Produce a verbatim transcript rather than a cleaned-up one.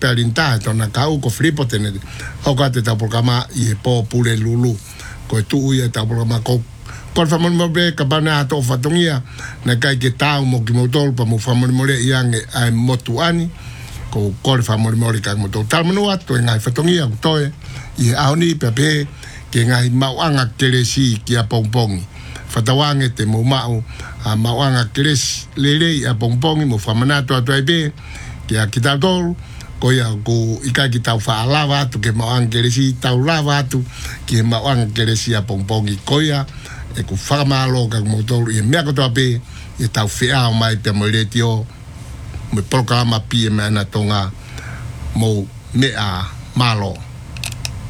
pealinta to na kau ko flipo tene o ka te ta programa i po pule lulu ko tu ia ta programa ko ko fa mo be ka bana to fa tongia na kai ke ta mo ki mo tol pa mo fa mo mo le yang ai motuani ko ko fa mo mo ka mo to tal mo ato ngai fa tongia to e i aoni pepe ke ngai mauanga kelesi ki a pongpongi fatawange te mo mau a mauanga keles lele a pongpongi mo fa manato ato ai be ki a kitador ko ya ko ika kita fa lava tu ke mauanga kelesi tau lava tu ki mauanga kelesi a pongpongi ko ya e ko fa malo ka mo to i me ko to be e tau fea mai te mo le tio me programa P M na tonga mo me a malo